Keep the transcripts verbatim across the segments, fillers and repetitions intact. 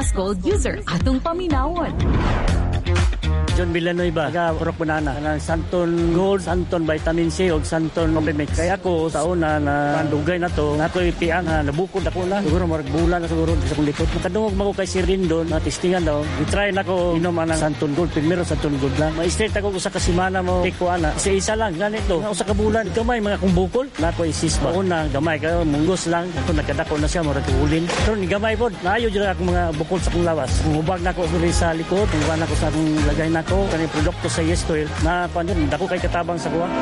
Plus Gold user atong paminawon. John Villanueva, taga Purok Banana, ng Santon Gold, Santon Vitamin C o Santon Complimix. Kaya ako sa una na dugay na to, na ako'y piang na nabukod ako na. Siguro marag bulan na siguro sa kong likod. Makadungog mo ko kay Sir Rindo na testingan daw. I-try na ko inom ang Santon Gold. Primero Santon Gold lang. Ma-straight ako sa kasimana mo. Take ko ana. Isa-isa lang. Ganito. Usa ka bulan. Gamay mga kong bukol. Na ako isisba. Una, gamay kayo. Munggos lang. Ito nagkadako na siya. Marag ulin. Pero ni gamay po. Naayo dyan ako mga bukol sa kong lawas. Hubag na ako sa likod. Hubag na ako sa akong lagay na ko kani produkto sa Yes Oil na panon dako kay katabang sa kuha.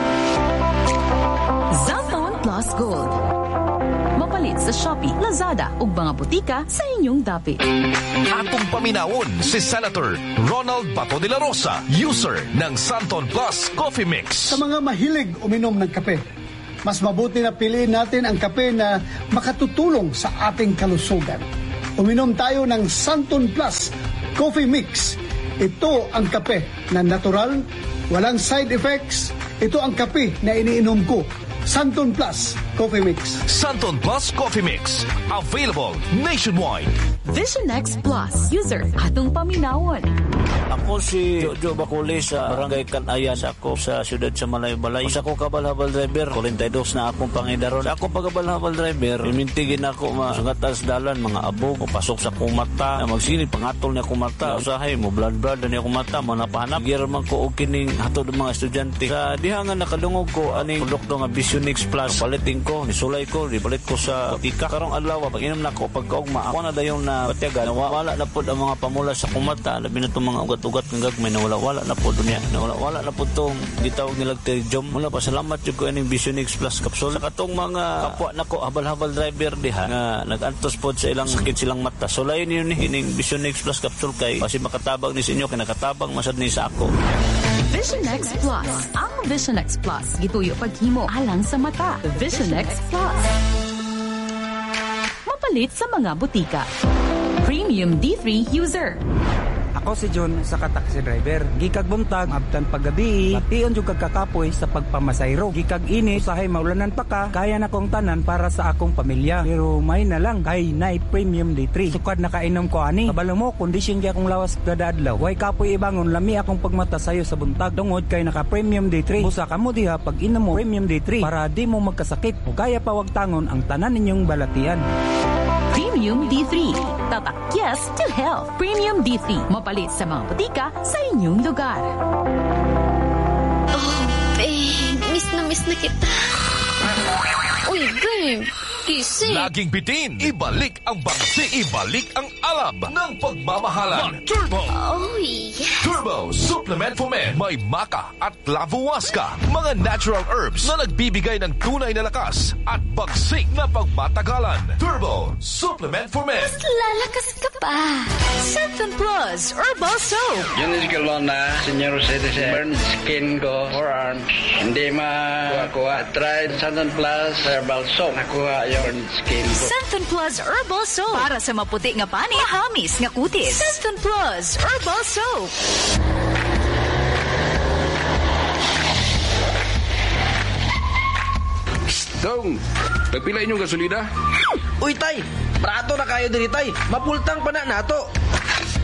Santon Plus Gold. Mapalit sa Shopee, Lazada ug mga butika sa inyong dapit. Atong paminawon si Senator Ronald Bato de la Rosa, user ng Santon Plus Coffee Mix. Sa mga mahilig uminom ng kape, mas mabuti na piliin natin ang kape na makatutulong sa ating kalusugan. Uminom tayo ng Santon Plus Coffee Mix. Ito ang kape na natural, walang side effects. Ito ang kape na iniinom ko. Santon Plus Coffee Mix. Santon Plus Coffee Mix. Available nationwide. Vision X Plus user atong paminawon. Ako si Jojo Baculi sa Barangay Kanayan sa ako sa siyudad sa Malay-Balay. Sa ako kabal-habal driver, forty-two na akong pangidaron. Sa akong pagkabal-habal driver, imintigin ako masungatas dalan, mga abog, o pasok sa akong mata, na magsinid, pangatol niya akong mata. Usahay mo, blood-blood na niya akong mata, mga napahanap. Giraman ko o kining hatod ng mga estudyante. Sa dihangan nakadungog ko, aning produkto nga Vision X Plus, palitin ko, nisulay ko, ibalit ko sa tika. Karong adlaw, pag inom na ko, pagkaugma, ako na dayon na patiagan, wala na po ang mga pamula sa akong mata, labi na itong mga ugat-ugat ng gagmay na wala-wala na po dunya. Na wala-wala na po itong gitawag nilang terjom. Mula pa, salamat yung ko yung Vision X Plus capsule. Sa katong mga kapwa na ko, habal-habal driver diha, nga nag-antos po sa ilang sakit silang mata. So, layo niyo ni yung Vision X Plus capsule kay kasi makatabang ni sa inyo, kaya nakatabang masad ni sa ako. Vision X Plus. Ang Vision X Plus. Gituyo paghimo alang sa mata. Vision X Plus. Mapalit sa mga butika. Premium D three user. Ako si John sa taxi driver. Gikag buntag, abtan paggabi, tion jud kag kakapoy sa pagpamasayro. Gikag init, usahay maulanan pa ka, kaya na kong tanan para sa akong pamilya. Pero may na lang, kay Night Premium D three. Sukad nakainom ko ani. Kabalo mo, kondisyon gyud akong lawas kada adlaw. Way kapoy ibangon, lami akong pagmata sayo sa buntag. Tungod kay naka Premium D three. Busa ka mo diha pag inom mo Premium D three para di mo magkasakit. O kaya pa wag tangon ang tanan ninyong balatian. Premium D three. Tatak yes to health. Premium D three. Mapalit sa mga butika sa inyong lugar. Oh, babe. Miss na miss na kita. Uy, babe. Gising. Laging bitin. Ibalik ang bagsi. Ibalik ang alab ng pagmamahalan. Turbo. Oh, yeah. Turbo Supplement for Men. May maca at lavuasca. Mga natural herbs na nagbibigay ng tunay na lakas at bagsik na pagmatagalan. Turbo Supplement for Men. Mas lalakas ka pa. Santon Plus Herbal Soap. Yun is kalon na senior citizen. Burn skin ko, forearms. Hindi ma-kuha. Tried Santon Plus Herbal Soap. Nakuha yung burn skin ko. Santon Plus Herbal Soap. Para sa maputi nga pani, mahamis nga kutis. Santon Plus Herbal Soap. Dong, nagpila inyong gasolina? Uy, tay! Prato na kayo diri, tay! Mapultang pa na nato!